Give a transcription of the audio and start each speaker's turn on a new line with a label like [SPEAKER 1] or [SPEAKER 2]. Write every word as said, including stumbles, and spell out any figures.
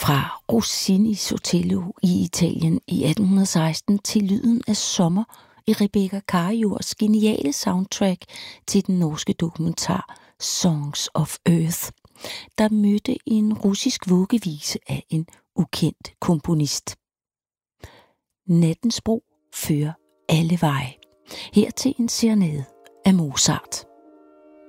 [SPEAKER 1] Fra Rossinis Otello i Italien i atten seksten til lyden af sommer i Rebecca Karjors geniale soundtrack til den norske dokumentar Songs of Earth, der mødte en russisk vuggevise af en ukendt komponist. Nattens bro fører alle veje. Her til en serenade af Mozart.